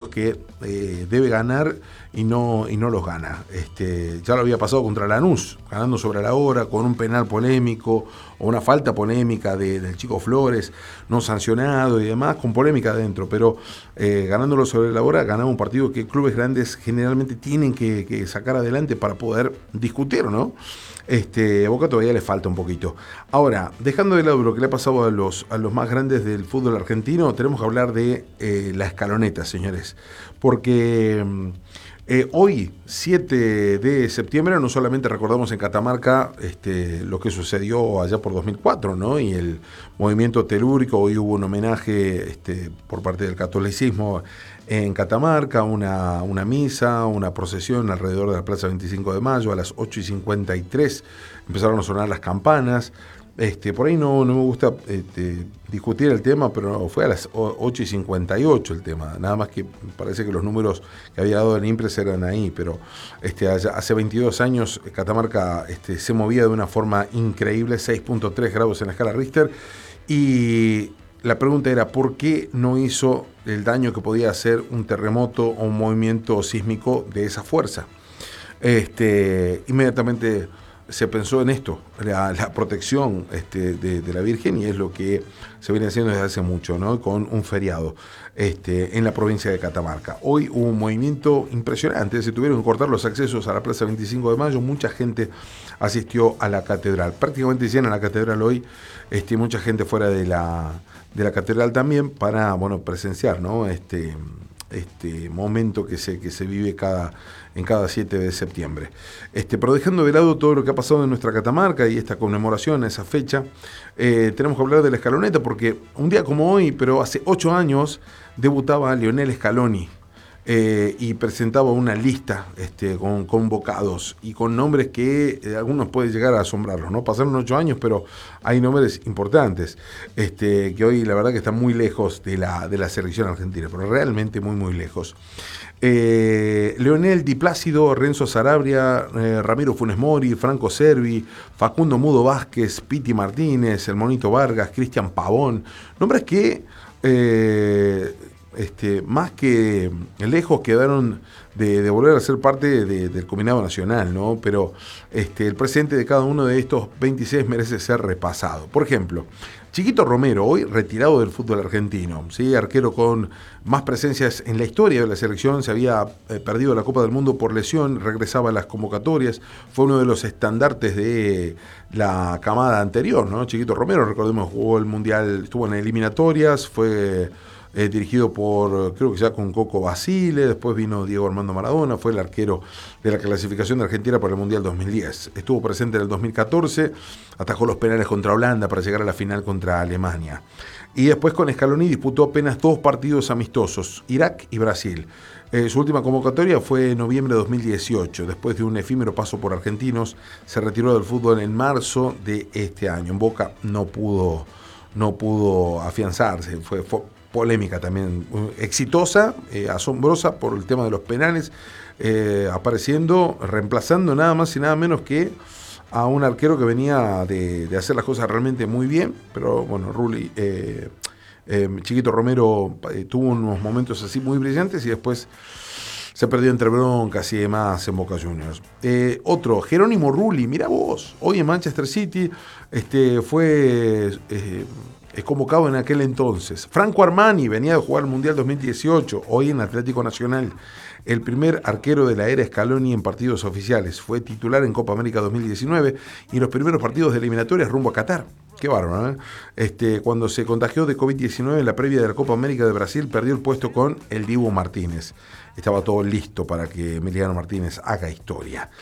que debe ganar y no los gana. Ya lo había pasado contra Lanús, ganando sobre la hora, con un penal polémico o una falta polémica del chico Flores, no sancionado y demás, con polémica adentro, pero ganándolo sobre la hora, ganaba un partido que clubes grandes generalmente tienen que sacar adelante para poder discutir, ¿no? A Boca todavía le falta un poquito. Ahora, dejando de lado lo que le ha pasado a los más grandes del fútbol argentino, tenemos que hablar de la escaloneta, señores. Porque hoy, 7 de septiembre, no solamente recordamos en Catamarca lo que sucedió allá por 2004, ¿no? Y el movimiento telúrico. Hoy hubo un homenaje por parte del catolicismo en Catamarca, una misa, una procesión alrededor de la Plaza 25 de Mayo. A las 8:53 empezaron a sonar las campanas. Por ahí no me gusta discutir el tema, pero fue a las 8:58 el tema. Nada más que parece que los números que había dado el INPRES eran ahí, pero hace 22 años Catamarca se movía de una forma increíble, 6.3 grados en la escala Richter, y la pregunta era ¿por qué no hizo el daño que podía hacer un terremoto o un movimiento sísmico de esa fuerza? Inmediatamente se pensó en esto, la protección de la Virgen, y es lo que se viene haciendo desde hace mucho, ¿no? Con un feriado en la provincia de Catamarca. Hoy hubo un movimiento impresionante, se tuvieron que cortar los accesos a la Plaza 25 de Mayo, mucha gente asistió a la catedral, prácticamente llena la catedral hoy, mucha gente fuera de la catedral también para, presenciar, ¿no? Este momento que se vive en cada 7 de septiembre. Pero dejando de lado todo lo que ha pasado en nuestra Catamarca y esta conmemoración, esa fecha, tenemos que hablar de la escaloneta, porque un día como hoy, pero hace 8 años, debutaba Lionel Scaloni, y presentaba una lista con convocados y con nombres que algunos pueden llegar a asombrarlos, ¿no? Pasaron 8 años, pero hay nombres importantes que hoy la verdad que están muy lejos de la selección argentina, pero realmente muy muy lejos. Leonel Di Plácido, Renzo Sarabria, Ramiro Funes Mori, Franco Cervi, Facundo Mudo Vázquez, Piti Martínez, el Monito Vargas, Cristian Pavón, nombres que más que lejos quedaron de volver a ser parte del combinado nacional, ¿no? Pero el presente de cada uno de estos 26 merece ser repasado. Por ejemplo, Chiquito Romero, hoy retirado del fútbol argentino, ¿sí? Arquero con más presencias en la historia de la selección, se había perdido la Copa del Mundo por lesión, regresaba a las convocatorias, fue uno de los estandartes de la camada anterior, ¿no? Chiquito Romero, recordemos, jugó el Mundial, estuvo en eliminatorias, fue dirigido por, creo que ya con Coco Basile, después vino Diego Armando Maradona, fue el arquero de la clasificación de Argentina para el Mundial 2010. Estuvo presente en el 2014, atajó los penales contra Holanda para llegar a la final contra Alemania. Y después con Scaloni disputó apenas 2 partidos amistosos, Irak y Brasil. Su última convocatoria fue en noviembre de 2018. Después de un efímero paso por Argentinos, se retiró del fútbol en marzo de este año. En Boca no pudo afianzarse, fue polémica también, exitosa, asombrosa por el tema de los penales, apareciendo, reemplazando nada más y nada menos que a un arquero que venía de hacer las cosas realmente muy bien, pero bueno, Chiquito Romero tuvo unos momentos así muy brillantes y después se perdió entre broncas y demás en Boca Juniors. Otro, Jerónimo Rulli, mirá vos, hoy en Manchester City, fue es convocado en aquel entonces. Franco Armani venía de jugar el Mundial 2018, hoy en Atlético Nacional. El primer arquero de la era Scaloni en partidos oficiales. Fue titular en Copa América 2019 y en los primeros partidos de eliminatorias rumbo a Qatar. Qué bárbaro, ¿eh? Cuando se contagió de COVID-19 en la previa de la Copa América de Brasil, perdió el puesto con el Dibu Martínez. Estaba todo listo para que Emiliano Martínez haga historia.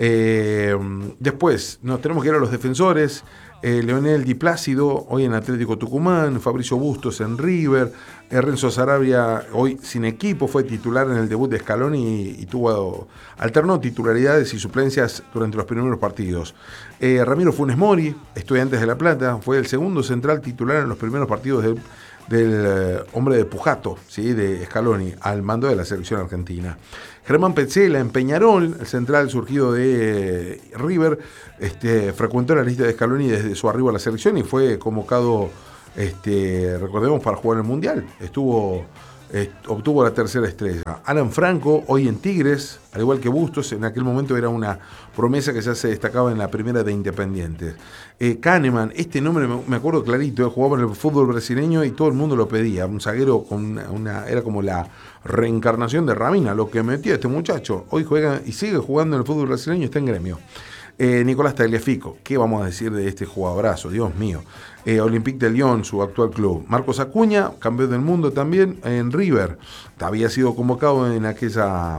Después nos tenemos que ir a los defensores. Leonel Di Plácido, hoy en Atlético Tucumán, Fabricio Bustos en River, Renzo Sarabia, hoy sin equipo, fue titular en el debut de Scaloni y alternó titularidades y suplencias durante los primeros partidos. Ramiro Funes Mori, Estudiantes de La Plata, fue el segundo central titular en los primeros partidos del hombre de Pujato, ¿sí? De Scaloni, al mando de la selección argentina. Germán Petzela en Peñarol, el central surgido de River, frecuentó la lista de Scaloni desde su arribo a la selección y fue convocado, recordemos, para jugar el Mundial. Estuvo obtuvo la tercera estrella. Alan Franco, hoy en Tigres, al igual que Bustos, en aquel momento era una promesa que ya se destacaba en la primera de Independiente. Kahneman, este nombre me acuerdo clarito, jugaba en el fútbol brasileño y todo el mundo lo pedía. Un zaguero con era como la reencarnación de Ramina, lo que metía este muchacho. Hoy juega y sigue jugando en el fútbol brasileño, está en Gremio. Nicolás Tagliafico, ¿qué vamos a decir de este jugadorazo? Dios mío. Olympique de Lyon, su actual club. Marcos Acuña, campeón del mundo también en River. Había sido convocado en aquella,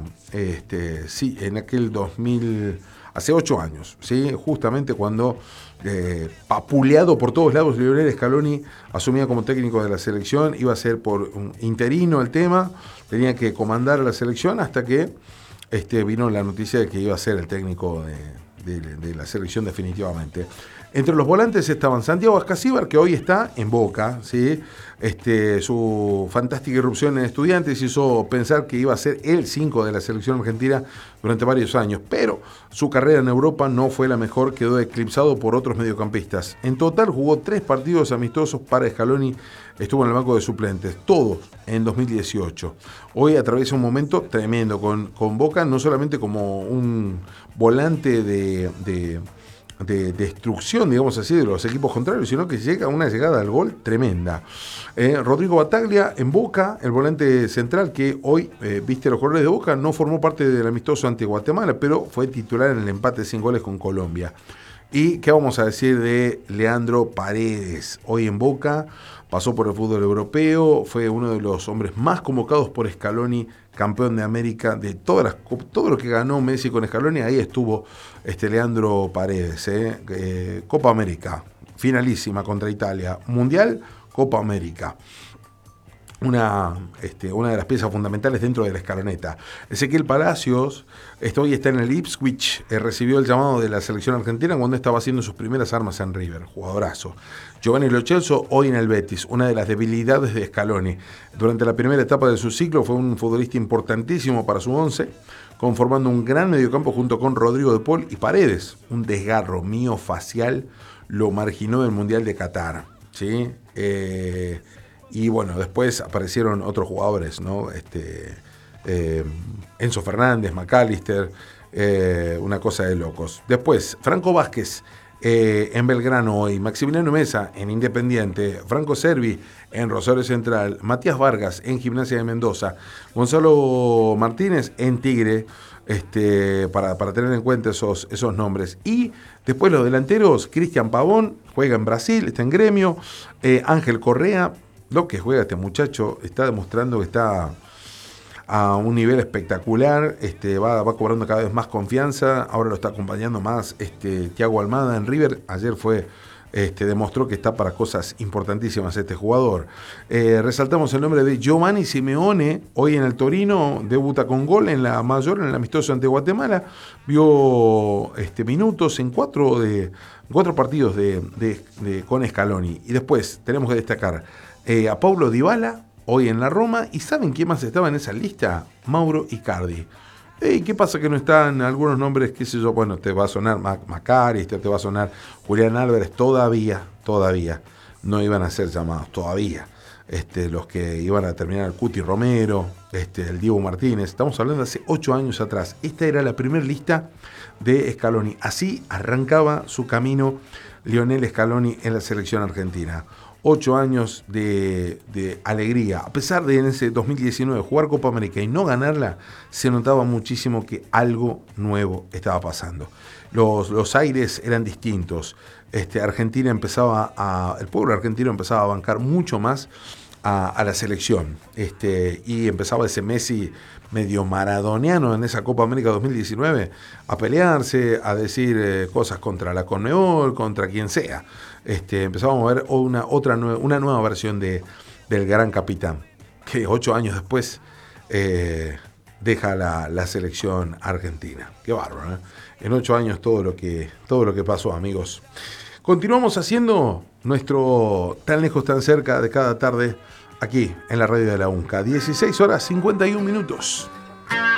en aquel 2000, hace 8 años, ¿sí? Justamente cuando, papuleado por todos lados, Lionel Scaloni asumía como técnico de la selección. Iba a ser por un interino el tema, tenía que comandar a la selección hasta que vino la noticia de que iba a ser el técnico de la selección definitivamente. Entre los volantes estaban Santiago Ascasíbar, que hoy está en Boca, ¿sí? Su fantástica irrupción en Estudiantes hizo pensar que iba a ser el 5 de la selección argentina durante varios años, pero su carrera en Europa no fue la mejor, quedó eclipsado por otros mediocampistas. En total jugó 3 partidos amistosos para Scaloni, estuvo en el banco de suplentes, todos en 2018. Hoy atraviesa un momento tremendo con Boca, no solamente como un volante de destrucción, digamos así, de los equipos contrarios, sino que llega una llegada al gol tremenda. Rodrigo Bataglia en Boca, el volante central que hoy viste a los colores de Boca, no formó parte del amistoso ante Guatemala, pero fue titular en el empate sin goles con Colombia. ¿Y qué vamos a decir de Leandro Paredes? Hoy en Boca, pasó por el fútbol europeo, fue uno de los hombres más convocados por Scaloni, campeón de América, de todo lo que ganó Messi con Scaloni, ahí estuvo Leandro Paredes. Copa América, finalísima contra Italia, Mundial, Copa América. Una de las piezas fundamentales dentro de la escaloneta. Ezequiel Palacios hoy está en el Ipswich, recibió el llamado de la selección argentina cuando estaba haciendo sus primeras armas en River, jugadorazo. Giovanni Lo Celso hoy en el Betis, una de las debilidades de Scaloni. Durante la primera etapa de su ciclo fue un futbolista importantísimo para su once, conformando un gran mediocampo junto con Rodrigo de Paul y Paredes. Un desgarro miofascial lo marginó del Mundial de Qatar, ¿sí? Y bueno, después aparecieron otros jugadores, ¿no? Enzo Fernández, McAllister, una cosa de locos. Después, Franco Vázquez en Belgrano hoy, Maximiliano Mesa en Independiente, Franco Servi en Rosario Central, Matías Vargas en Gimnasia de Mendoza, Gonzalo Martínez en Tigre, para tener en cuenta esos nombres. Y después los delanteros, Cristian Pavón juega en Brasil, está en Gremio, Ángel Correa. Lo que juega este muchacho está demostrando que está a un nivel espectacular, va cobrando cada vez más confianza, ahora lo está acompañando más Thiago Almada en River, ayer demostró que está para cosas importantísimas este jugador. Resaltamos el nombre de Giovanni Simeone, hoy en el Torino, debuta con gol en la mayor, en el amistoso ante Guatemala, vio minutos en 4 partidos con Scaloni, y después tenemos que destacar a Paulo Dybala, hoy en la Roma, y ¿saben quién más estaba en esa lista? Mauro Icardi. ¿Qué pasa que no están algunos nombres, qué sé yo? Bueno, te va a sonar McAllister, te va a sonar Julián Álvarez, todavía no iban a ser llamados, todavía. Los que iban a terminar, el Cuti Romero, el Diego Martínez, estamos hablando de hace 8 años atrás. Esta era la primera lista de Scaloni. Así arrancaba su camino Lionel Scaloni en la selección argentina. 8 años de alegría. A pesar de en ese 2019 jugar Copa América y no ganarla, se notaba muchísimo que algo nuevo estaba pasando. Los aires eran distintos. El pueblo argentino empezaba a bancar mucho más a la selección. Y empezaba ese Messi medio maradoniano en esa Copa América 2019 a pelearse, a decir cosas contra la Conmebol, contra quien sea. Empezábamos a ver una nueva versión del gran capitán, que 8 años después deja la selección argentina. Qué bárbaro, ¿eh? En 8 años todo lo que pasó, amigos. Continuamos haciendo nuestro Tan Lejos, Tan Cerca de cada tarde aquí en la radio de la UNCA. 16 horas 51 minutos.